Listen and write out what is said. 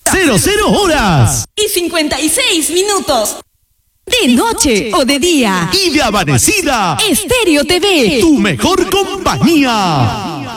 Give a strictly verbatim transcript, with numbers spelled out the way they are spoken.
cero cero horas. Y cincuenta y seis minutos. De noche o de día. Y de amanecida. Estéreo T V. Tu mejor compañía.